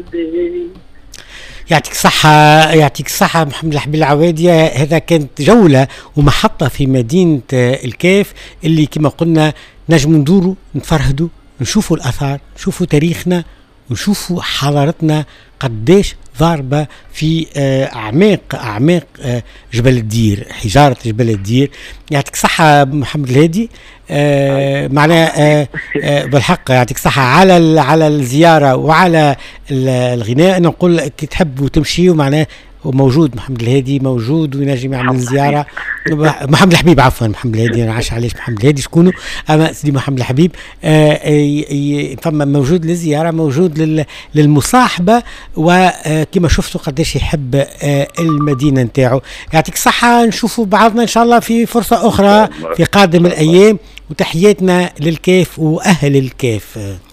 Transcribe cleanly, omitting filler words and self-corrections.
يعطيك الصحة. يعطيك الصحة محمد الحبيب العوادية. هذا كانت جولة ومحطة في مدينة الكاف، اللي كما قلنا نجم ندوروا نتفرهدوا نشوفوا الآثار، نشوفوا تاريخنا، ونشوفوا حضارتنا قديش ضاربة في أعماق جبل الدير، حجارة جبل الدير. يعطيك صحة محمد الهادي. معنا بالحق يعطيك صحة على الزيارة وعلى الغناء. نقول كي تحبوا تمشيوا معناه وموجود محمد الهادي موجود وينجم يعمل زيارة. محمد الحبيب عفوا، محمد الهادي انا عاش عليش محمد الهادي شكونه، اما سيدي محمد الحبيب فما موجود للزيارة، موجود للمصاحبة، وكما شفتوا قديش يحب المدينة نتاعو. يعطيك الصحة، نشوفوا بعضنا ان شاء الله في فرصة اخرى في قادم الايام، وتحياتنا للكاف واهل الكاف.